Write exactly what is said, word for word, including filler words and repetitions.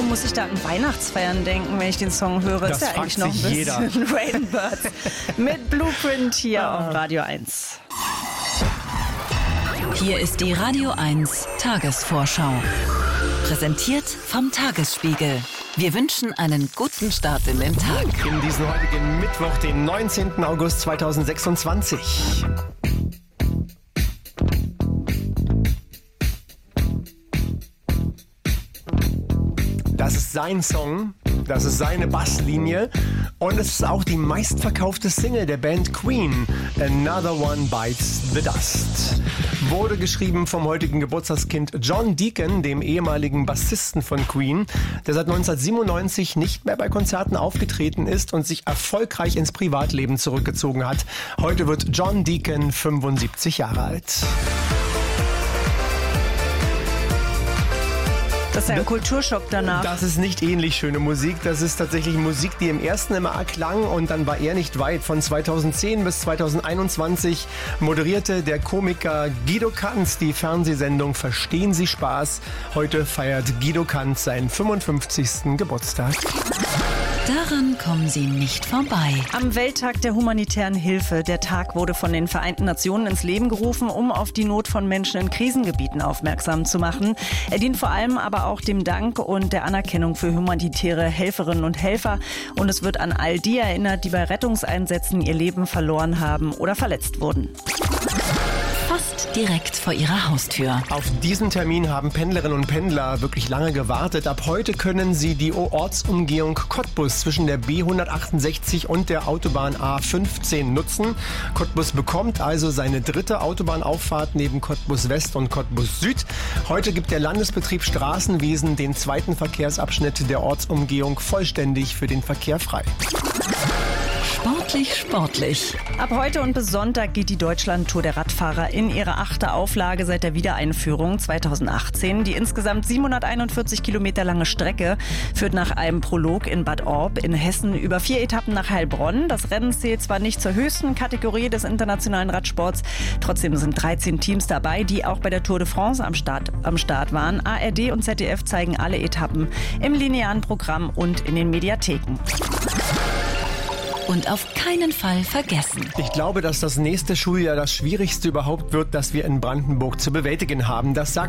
Warum muss ich da an Weihnachtsfeiern denken, wenn ich den Song höre? Das ist ja fragt eigentlich noch ein sich jeder. bisschen Rainbirds mit Blueprint hier Ah. auf Radio eins. Hier ist die Radio eins Tagesvorschau. Präsentiert vom Tagesspiegel. Wir wünschen einen guten Start in den Tag. In diesen heutigen Mittwoch, den neunzehnten August zweitausendsechsundzwanzig. Das ist sein Song, das ist seine Basslinie und es ist auch die meistverkaufte Single der Band Queen, Another One Bites the Dust. Wurde geschrieben vom heutigen Geburtstagskind John Deacon, dem ehemaligen Bassisten von Queen, der seit neunzehnhundertsiebenundneunzig nicht mehr bei Konzerten aufgetreten ist und sich erfolgreich ins Privatleben zurückgezogen hat. Heute wird John Deacon fünfundsiebzig Jahre alt. Das ist ja ein Kulturschock danach. Das ist nicht ähnlich schöne Musik. Das ist tatsächlich Musik, die im ersten immer erklang und dann war er nicht weit. Von zweitausendzehn bis zweitausendeinundzwanzig moderierte der Komiker Guido Kanz die Fernsehsendung Verstehen Sie Spaß. Heute feiert Guido Kanz seinen fünfundfünfzigsten Geburtstag. Daran kommen Sie nicht vorbei. Am Welttag der humanitären Hilfe. Der Tag wurde von den Vereinten Nationen ins Leben gerufen, um auf die Not von Menschen in Krisengebieten aufmerksam zu machen. Er dient vor allem aber auch dem Dank und der Anerkennung für humanitäre Helferinnen und Helfer. Und es wird an all die erinnert, die bei Rettungseinsätzen ihr Leben verloren haben oder verletzt wurden. Fast direkt vor Ihrer Haustür. Auf diesen Termin haben Pendlerinnen und Pendler wirklich lange gewartet. Ab heute können sie die Ortsumgehung Cottbus zwischen der B hundertachtundsechzig und der Autobahn A fünfzehn nutzen. Cottbus bekommt also seine dritte Autobahnauffahrt neben Cottbus West und Cottbus Süd. Heute gibt der Landesbetrieb Straßenwesen den zweiten Verkehrsabschnitt der Ortsumgehung vollständig für den Verkehr frei. Sportlich, sportlich. Ab heute und bis Sonntag geht die Deutschland-Tour der Radfahrer in ihre achte Auflage seit der Wiedereinführung zweitausendachtzehn. Die insgesamt siebenhunderteinundvierzig Kilometer lange Strecke führt nach einem Prolog in Bad Orb in Hessen über vier Etappen nach Heilbronn. Das Rennen zählt zwar nicht zur höchsten Kategorie des internationalen Radsports, trotzdem sind dreizehn Teams dabei, die auch bei der Tour de France am Start, am Start waren. A R D und Z D F zeigen alle Etappen im linearen Programm und in den Mediatheken. Und auf keinen Fall vergessen. Ich glaube, dass das nächste Schuljahr das schwierigste überhaupt wird, das wir in Brandenburg zu bewältigen haben. Das sagt